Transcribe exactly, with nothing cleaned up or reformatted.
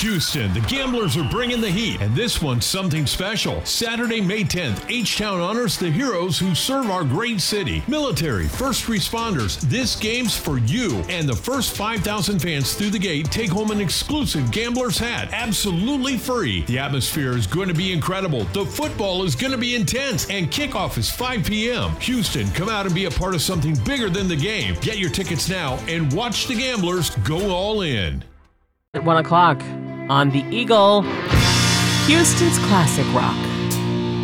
Houston, the Gamblers are bringing the heat, and this one's something special. Saturday, May tenth, H-Town honors the heroes who serve our great city. Military, first responders, this game's for you. And the first five thousand fans through the gate take home an exclusive Gamblers hat, absolutely free. The atmosphere is going to be incredible. The football is going to be intense, and kickoff is five p.m. Houston, come out and be a part of something bigger than the game. Get your tickets now and watch the Gamblers go all in. At one o'clock on the Eagle, Houston's Classic Rock.